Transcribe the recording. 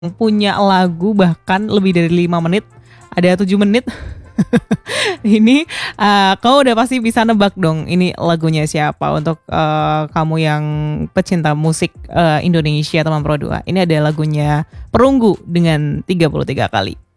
punya lagu bahkan lebih dari 5 menit, ada 7 menit. Ini kamu udah pasti bisa nebak dong ini lagunya siapa untuk kamu yang pecinta musik Indonesia teman Pro 2. Ini ada lagunya Perunggu dengan 33 kali.